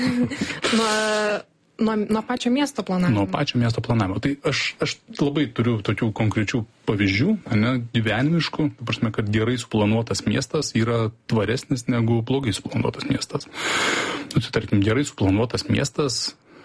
Nuo pačio miesto planavimo. Nuo pačio miesto planavimo. Tai aš labai turiu tokių konkrečių pavyzdžių, gyvenimiškų, prasme, kad gerai suplanuotas miestas yra tvaresnis negu blogai suplanuotas miestas. Tarkim, gerai suplanuotas miestas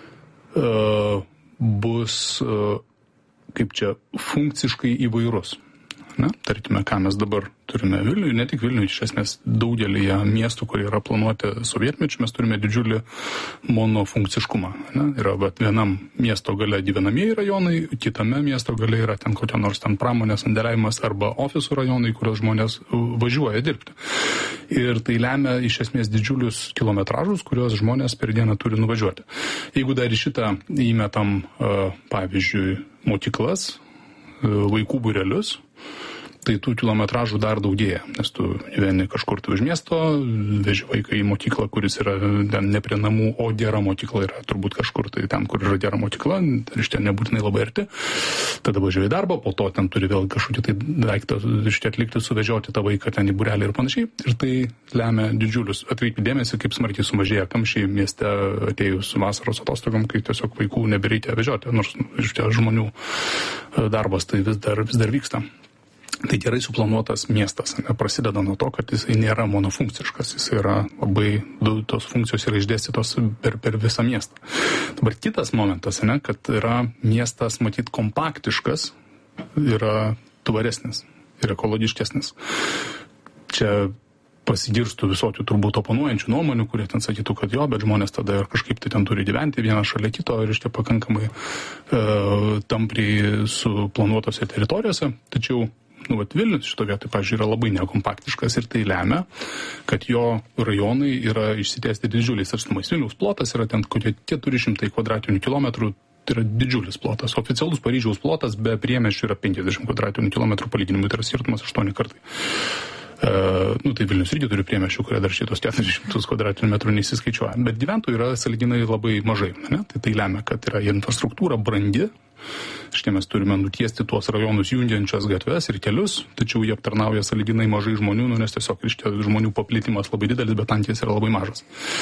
bus, kaip čia, funkciškai įvairus. Tarkime, ką mes dabar turime Vilniuje, ne tik Vilniuje, iš esmės daugelį miestų, kurie yra planuoti sovietmečiu, mes turime didžiulį monofunkciškumą. Yra vienam miesto gale gyvenamieji rajonai, kitame miesto gale yra ten kokia nors ten pramonės sandėliavimas arba ofisų rajonai, kurios žmonės važiuoja dirbti. Ir tai lemia iš esmės didžiulius kilometražus, kuriuos žmonės per dieną turi nuvažiuoti. Jeigu dar į šitą įmetam, pavyzdžiui, mokyklas, vaikų būrelius, tai tų kilometražų dar daugėja, nes tu gyveni kažkur už miesto, veži vaiką į mokyklą, kuris yra ten ne prie namų, o gera mokykla yra turbūt kažkur tai ten, kur yra gera mokykla, iš ten nebūtinai labai arti, tada važiuoji į darbą, po to ten turi vėl kažkokį tai daiktą iš ten atlikti, suvežioti tą vaiką ten į būrelį ir panašiai, ir tai lemia didžiulius. Atkreipkite dėmesį, kaip smarkiai sumažėja kamščiai mieste atėjus vasaros atostogom, kai tiesiog vaikų nebereikia vežioti, nors iš tie žmonių darbas tai vis dar vyksta. Tai gerai suplanuotas miestas prasideda nuo to, kad jisai nėra monofunkciškas, jisai yra labai, tos funkcijos yra išdėstytos per visą miestą. Dabar kitas momentas, kad yra miestas, matyt, kompaktiškas, yra tvaresnis ir ekologiškesnis. Čia pasigirstų visokių turbūt oponuojančių nuomonių, kurie ten sakytų, kad jo, bet žmonės tada ir kažkaip tai ten turi gyventi vienas šalia kito ir iš tie pakankamai tampriai suplanuotose teritorijose. Tačiau Vilnius šito vietoj, pavyzdžiui, yra labai nekompaktiškas ir tai lemia, kad jo rajonai yra išsitiesti didžiuliais atstumais. Vilniaus plotas yra ten kokie 400 kvadratinių kilometrų, tai yra didžiulis plotas. Oficialus Paryžiaus plotas be priemiesčių yra 50 kvadratinių kilometrų palyginimui, tai yra skirtumas 8 kartai. Tai Vilnius irgi turi priemiesčių, kurie dar šitos 400 kvadratinių metrų neįsiskaičiuoja. Bet gyventojų yra sąlyginai labai mažai. Tai lemia, kad yra infrastruktūra brandi. Štai mes turime nutiesti tuos rajonus jungiančias gatves ir kelius, tačiau jie aptarnauja sąlyginai mažai žmonių, nes tiesiog žmonių paplitimas labai didelis, bet tankis yra labai mažas.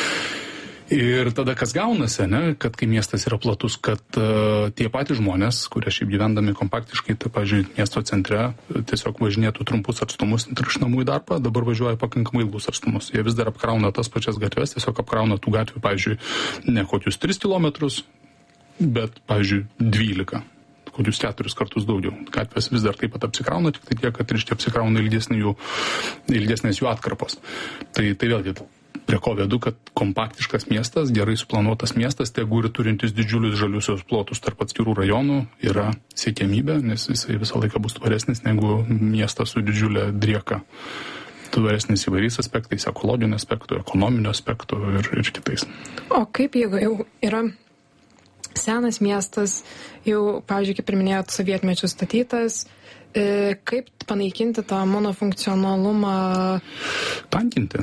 Ir tada kas gaunasi, kad kai miestas yra platus, kad tie patys žmonės, kurie šiaip gyvendami kompaktiškai, tai, pavyzdžiui, miesto centre tiesiog važinėtų trumpus atstumus iš namų į darbą, dabar važiuoja pakankamai ilgus atstumus. Jie vis dar apkrauna tas pačias gatves, tiesiog apkrauna tų gatvių, pavyzdžiui, ne kokius 3 kilometrus, bet, pavyzdžiui, 12, kokius 4 kartus daugiau. Gatvės vis dar taip pat apsikrauna, tik tai tiek, kad ir šitie apsikrauna ilgesnės jų atkarpos. Tai vėlgi, prie ko vedu, kad kompaktiškas miestas, gerai suplanuotas miestas, tegu ir turintis didžiulius žaliusios plotus tarp atskirų rajonų, yra siekiamybė, nes jisai visą laiką bus tvaresnis negu miestas su didžiulė drieka. Tvaresnis įvairiais aspektais, ekologiniu aspektu, ekonominiu aspektu ir kitais. O kaip jeigu jau yra senas miestas, jau, pavyzdžiui, kaip ir minėjot, sovietmečių statytas, kaip panaikinti tą monofunkcionalumą? Tankinti.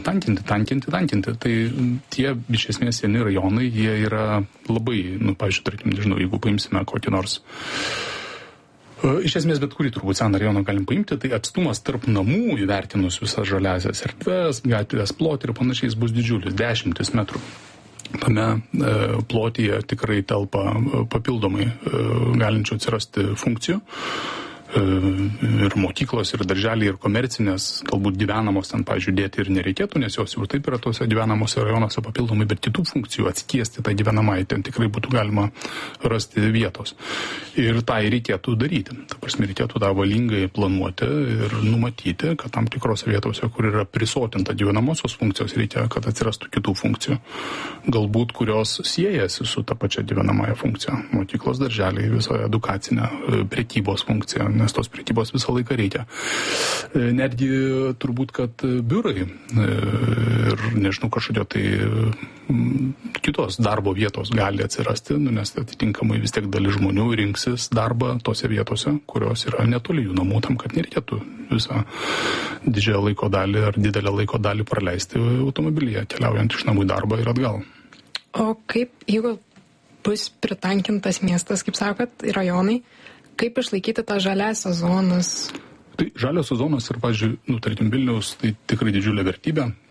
Tai tie, iš esmės, seni rajonai, jie yra labai, pavyzdžiui, tarkim, nežinau, jeigu paimsime kokį nors iš esmės, bet kurį turbūt seną rajoną galim paimti, tai atstumas tarp namų įvertinus visas žaliasias erdves, gatvės plotį ir panašiai bus didžiulis, 10 metrų. Tame plotyje tikrai telpa papildomai galinčių atsirasti funkcijų. Ir mokyklos, ir darželiai, ir komercinės, galbūt gyvenamos ten, pavyzdžiui, dėti ir nereikėtų, nes jos jau taip yra tose gyvenamose rajonuose papildomai, bet kitų funkcijų atskiesti tą gyvenamąjį ten tikrai būtų galima rasti vietos. Ir tai reikėtų daryti. Ta prasme, reikėtų tą valingai planuoti ir numatyti, kad tam tikrose vietose, kur yra prisotinta gyvenamosios funkcijos, reikia, kad atsirastų kitų funkcijų. Galbūt, kurios siejasi su ta pačia gyvenamąją funkcija. Mokyklos, darželiai, viso edukacinė, prekybos funkcija, nes tos prekybos visą laiką reikia. Netgi turbūt, kad biurai ir, nežinau, kažkokia tai kitos darbo vietos gali atsirasti, nes atitinkamai vis tiek dalis žmonių rinksis darbą tose vietose, kurios yra netoli jų namų, tam, kad nereikėtų visą didžiąją laiko dalį ar didelę laiko dalį praleisti automobilyje, keliaujant iš namų į darbą ir atgal. O kaip, jeigu bus pritankintas miestas, kaip sakot, rajonai, kaip išlaikyti tą žaliasias zonas? Tai žaliosios zonos ir, pavyzdžiui, tarkim, Vilniaus, tai tikrai didžiulė vertybė.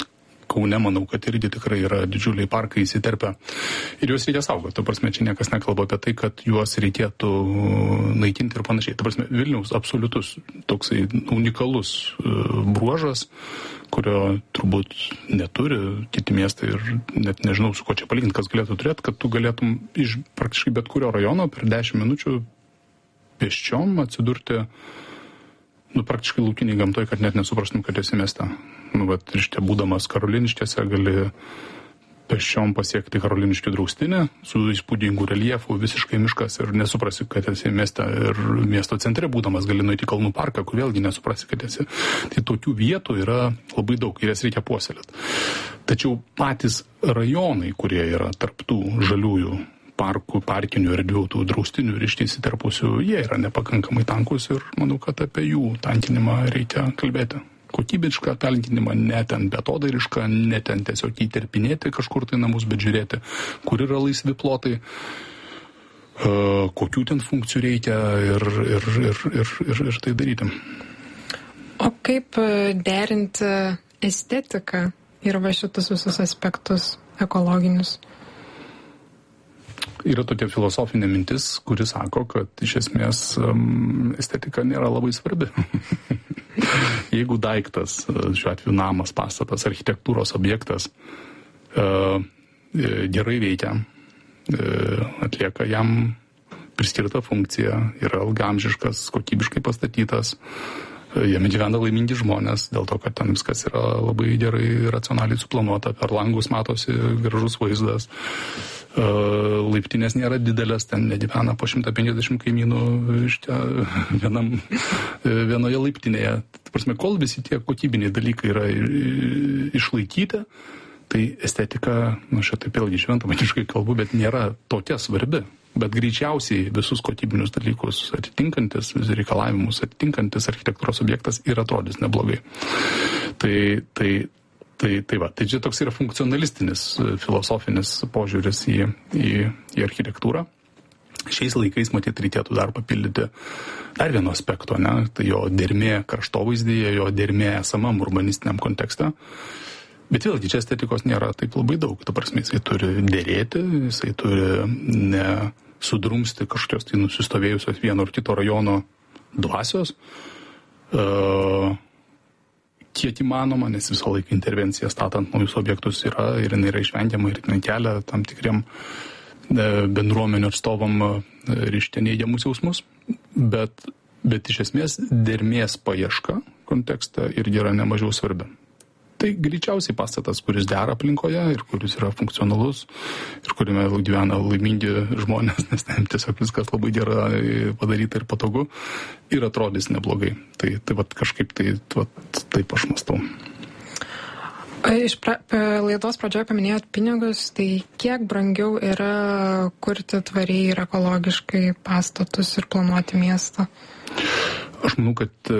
Kaune manau, kad irgi tikrai yra didžiuliai parkai įsiterpę ir juos reikia saugoti. Ta prasme, čia niekas nekalba apie tai, kad juos reikėtų naikinti ir panašiai. Ta prasme, Vilniaus absoliutus toksai unikalus bruožas, kurio turbūt neturi kiti miestai ir net nežinau, su ko čia palyginti, kas galėtų turėti, kad tu galėtum iš praktiškai bet kurio rajono per 10 minučių pėsčiom atsidurti praktiškai laukiniai gamtoj, kad net nesuprastum, kad esi mieste. Ir šitie būdamas Karoliniškėse gali pėsčiom pasiekti Karoliniškių draustinį su įspūdingu reljefu, visiškai miškas ir nesuprasi, kad esi mieste. Ir miesto centre būdamas gali nueiti į Kalnų parką, kur vėlgi nesuprasi, kad esi. Tai tokių vietų yra labai daug ir jas reikia puoselėti. Tačiau patys rajonai, kurie yra tarp tų žaliųjų parkų, parkinių erdvių, tų draustinių ir įsiterpusių, jie yra nepakankamai tankus ir manau, kad apie jų tankinimą reikia kalbėti. Kokybišką tankinimą, ne ten betodarišką, ne ten tiesiog įterpinėti kažkur tai namus, bet žiūrėti, kur yra laisvi plotai, kokių ten funkcijų reikia ir tai daryti. O kaip derinti estetiką ir va šitus visus aspektus ekologinius? Yra tokia filosofinė mintis, kuri sako, kad iš esmės estetika nėra labai svarbi. Jeigu daiktas, šiuo atveju namas, pastatas, architektūros objektas gerai veikia, atlieka jam priskirtą funkciją, yra ilgaamžiškas, kokybiškai pastatytas, jame gyvena laimingi žmonės, dėl to, kad ten viskas yra labai gerai racionaliai suplanuota, per langus matosi gražus vaizdas, laiptinės nėra didelės, ten negyvena po 150 kaimynų vienoje laiptinėje. Ta prasme, kol visi tie kokybiniai dalykai yra išlaikyti, tai estetika, aš taip vėlgi šventamaniškai kalbu, bet nėra tokia svarbi. Bet greičiausiai visus kokybinius dalykus atitinkantis, visus reikalavimus atitinkantis architektūros objektas ir atrodys neblogai. Tai čia toks yra funkcionalistinis, filosofinis požiūris į architektūrą. Šiais laikais, matyt, reikėtų dar papildyti dar vieno aspekto, ne? Tai jo dermė kraštovaizdyje, jo dermė esamam urbanistiniam kontekste. Bet vėlgi, čia estetikos nėra taip labai daug. Ta prasme, jisai turi derėti, jisai turi nesudrumsti kažkokios tai nusistovėjusios vieno ar kito rajono dvasios. Kiek įmanoma, nes visą laiką intervencija statant naujus objektus yra ir jinai yra išvengiama ir jinai kelia tam tikriem bendruomenių atstovam ryšti neigiamus jausmus, bet iš esmės dermės paieška kontekste irgi yra nemažiau svarbi. Tai greičiausiai pastatas, kuris dera aplinkoje ir kuris yra funkcionalus ir kuriame gyvena laimingi žmonės, nes ten tiesiog viskas labai gerai padaryta ir patogu ir atrodys neblogai. Tai vat kažkaip taip aš mąstau. Laidos pradžioje paminėjot pinigus, tai kiek brangiau yra kurti tvariai ir ekologiškai pastatus ir planuoti miestą? Aš manau, kad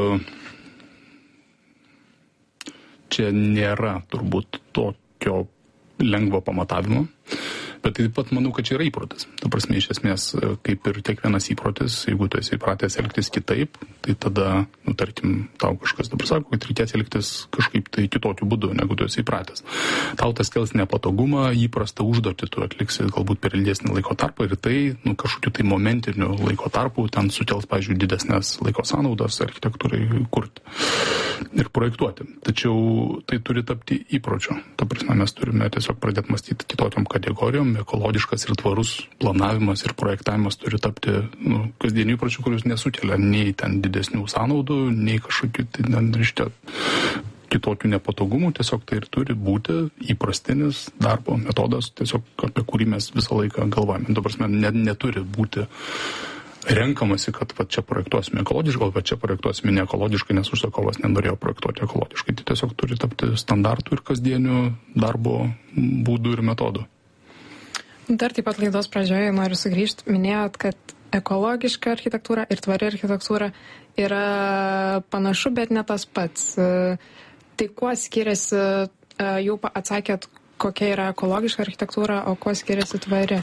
čia nėra turbūt tokio lengvo pamatavimo, bet taip pat manau, kad čia yra įprotis. Ta prasme, iš esmės, kaip ir kiekvienas įprotis, jeigu tu esi įpratęs elgtis kitaip, tai tada, tarkim, tau kažkas dabar sako, kad reikės elgtis kažkaip tai kitokiu būdu, negu tu esi įpratęs. Tau tas kels nepatogumą, įprastą užduotį tu atliksi galbūt per ilgesnį laiko tarpą ir tai, kažkokiu tai momentiniu laiko tarpu ten sukels, pavyzdžiui, didesnės laiko sąnaudas architektūrai kurti ir projektuoti. Tačiau tai turi tapti įpročiu. Ta prasme, mes turime tiesiog pradėti mąstyti kitokiom kategorijom. Ekologiškas ir tvarus planavimas ir projektavimas turi tapti kasdieniu įpročiu, kuris nesukelia nei ten didesnių sąnaudų, nei kažkokių kitokių nepatogumų. Tiesiog tai ir turi būti įprastinis darbo metodas, tiesiog apie kurį mes visą laiką galvojame. Ta prasme, neturi būti renkamasi, kad čia projektuosime ekologiškai, o čia projektuosime neekologiškai, nes užsakovas nenorėjo projektuoti ekologiškai. Tai tiesiog turi tapti standartų ir kasdienių darbo būdų ir metodų. Dar taip pat laidos pradžioje noriu sugrįžti. Minėjot, kad ekologiška architektūra ir tvari architektūra yra panašu, bet ne tas pats. Tai kuo skiriasi, jau atsakėt, kokia yra ekologiška architektūra, o kuo skiriasi tvari?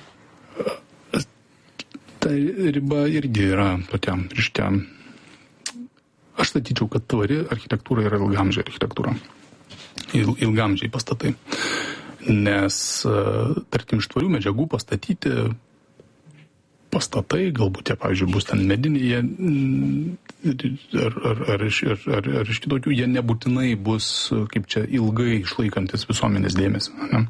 Ta riba irgi yra tokia ryškia. Aš sakyčiau, kad tvari architektūra yra ilgaamžė architektūra. ilgamžiai pastatai. Nes, tarkim, iš tvarių medžiagų pastatyti pastatai, galbūt jie, pavyzdžiui, bus ten mediniai, ar iš kitokių, jie nebūtinai bus, kaip čia, ilgai išlaikantis visuomenės dėmesį. Ne?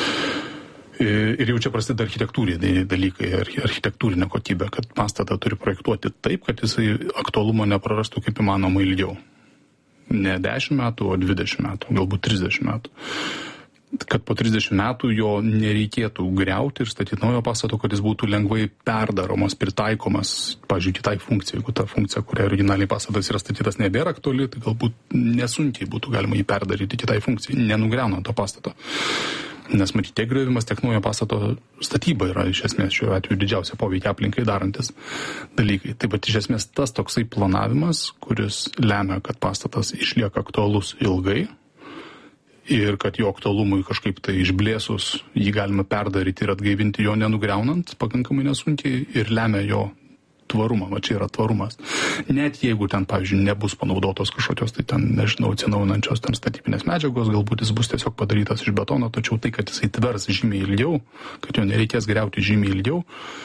Ir jau čia prasideda architektūriniai dalykai, architektūrinė kokybė, kad pastatą turi projektuoti taip, kad jisai aktualumo neprarastų kaip įmanoma ilgiau. Ne 10 metų, o 20 metų, galbūt 30 metų. Kad po 30 metų jo nereikėtų griauti ir statyti naujo pastato, kad jis būtų lengvai perdaromas, pritaikomas, pavyzdžiui, kitai funkcijai. Jeigu ta funkcija, kuria originaliai pastatas yra statytas, nebėra aktuali, tai galbūt nesunkiai būtų galima jį perdaryti kitai funkcijai, nenugriaunant to pastato. Nes matyti, tiek griovimas, tiek naujo pastato statyba yra iš esmės šiuo atveju didžiausia poveikia aplinkai darantis dalykai. Taip pat iš esmės tas toksai planavimas, kuris lemia, kad pastatas išlieka aktualus ilgai, ir kad jo aktualumui kažkaip tai išblėsus jį galima perdaryti ir atgaivinti jo nenugriaunant pakankamai nesunkiai ir lemia jo tvarumą. Va čia yra tvarumas. Net jeigu ten, pavyzdžiui, nebus panaudotos kažkokios, tai ten, nežinau, atsinaujinančios ten statybinės medžiagos, galbūt jis bus tiesiog padarytas iš betono, tačiau tai, kad jisai tvers žymiai ilgiau, kad jo nereikės griauti žymiai ilgiau,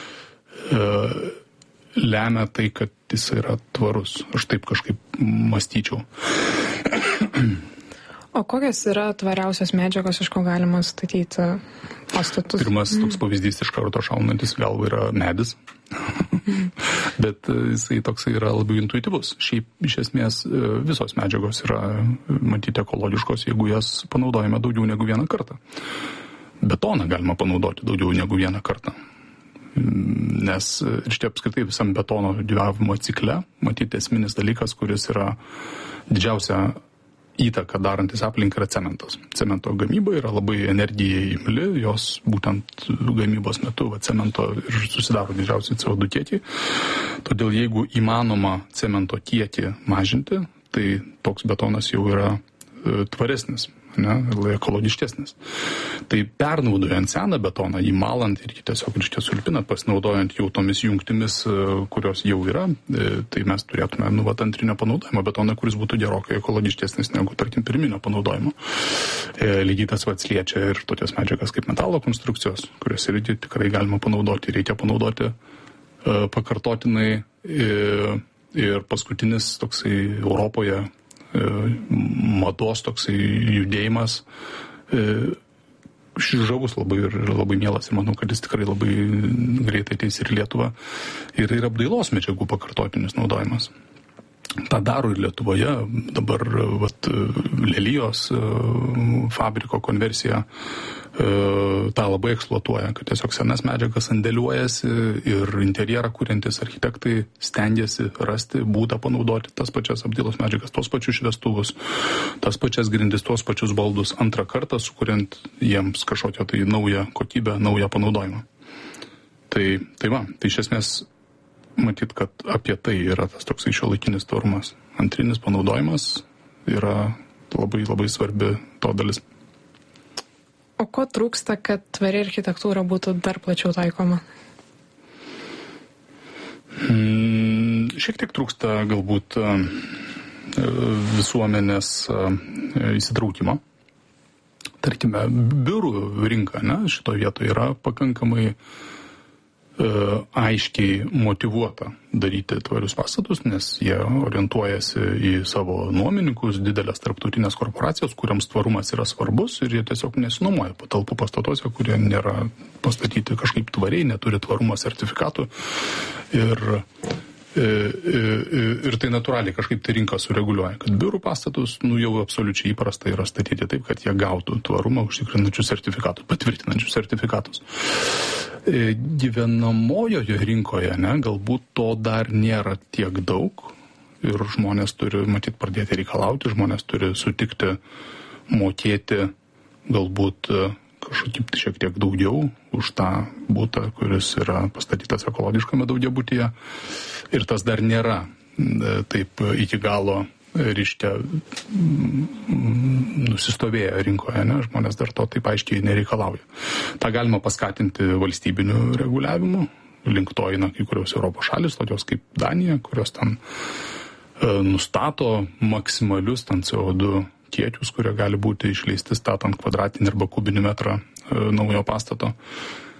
lemia tai, kad jis yra tvarus. Aš taip kažkaip mąstyčiau. O kokios yra tvariausios medžiagos, iš ko galima statyti pastatus? Pirmas toks pavyzdys iš karto šaunantis galva yra medis. Bet jisai toksai yra labai intuityvus. Šiaip iš esmės visos medžiagos yra matyti ekologiškos, jeigu jas panaudojame daugiau negu vieną kartą. Betoną galima panaudoti daugiau negu vieną kartą. Nes ir štai apskritai visam betono gyvavimo cikle matyti esminis dalykas, kuris yra didžiausia įtaka darantis aplinką yra cementas. Cemento gamyba yra labai energijai imli, jos būtent gamybos metu cemento ir susidaro didžiausiai CO2 kiekį. Todėl jeigu įmanoma cemento kiekį mažinti, tai toks betonas jau yra tvaresnis, ne, ekologiškesnis. Tai pernaudojant seną betoną, jį malant ir tiesiog sulpinant, pasinaudojant jau tomis jungtimis, kurios jau yra, tai mes turėtume antrinio panaudojimo betoną, kuris būtų gerokai ekologiškesnis negu, tarkim, pirminio panaudojimo. Lygiai tas pats liečia ir tokias medžiagas kaip metalo konstrukcijos, kurias irgi tikrai galima panaudoti. Reikia panaudoti pakartotinai ir paskutinis toksai Europoje mados toksai judėjimas žavus labai ir labai mielas ir manau, kad jis tikrai labai greitai ateis ir Lietuvą ir apdailos medžiagų pakartotinis naudojimas. tą daro ir Lietuvoje. Dabar Lelijos fabriko konversija tą labai eksploatuoja, kad tiesiog senas medžiagas sandėliuojasi ir interjerą kuriantis architektai stengiasi rasti būdą panaudoti tas pačias apdailos medžiagas, tos pačius šviestuvus, tas pačias grindis, tos pačius baldus antrą kartą, sukuriant jiems kažkokią tai naują kokybę, naują panaudojimą. Tai iš esmės matyt, kad apie tai yra tas toksai šiuolaikinis tvarumas. Antrinis panaudojimas yra labai, labai svarbi to dalis. O ko trūksta, kad tvari architektūra būtų dar plačiau taikoma? Šiek tiek trūksta galbūt visuomenės įsitraukimo. Tarkime, biurų rinka, šitoje vietoje yra pakankamai aiškiai motyvuota daryti tvarius pastatus, nes jie orientuojasi į savo nuomininkus, didelės tarptautinės korporacijos, kuriams tvarumas yra svarbus ir jie tiesiog nesinuomoja patalpų pastatuose, kurie nėra pastatyti kažkaip tvariai, neturi tvarumo sertifikatų ir tai natūraliai kažkaip tai rinka sureguliuoja, kad biurų pastatus jau absoliučiai įprasta yra statyti taip, kad jie gautų tvarumą užtikrinančius sertifikatus, patvirtinančius sertifikatus. Gyvenamojoje rinkoje, galbūt to dar nėra tiek daug ir žmonės turi, matyt, pradėti reikalauti, žmonės turi sutikti mokėti galbūt kažkaip šiek tiek daugiau už tą butą, kuris yra pastatytas ekologiškame daugiabutyje. Ir tas dar nėra taip iki galo reiškia nusistovėję rinkoje, žmonės dar to taip aiškiai nereikalauja. Ta galima paskatinti valstybiniu reguliavimu, link to eina kai kurios Europos šalis, tokios kaip Danija, kurios ten nustato maksimalius ten CO2 kiekius, kurie gali būti išleisti statant kvadratinį arba kubinį metrą naujo pastato.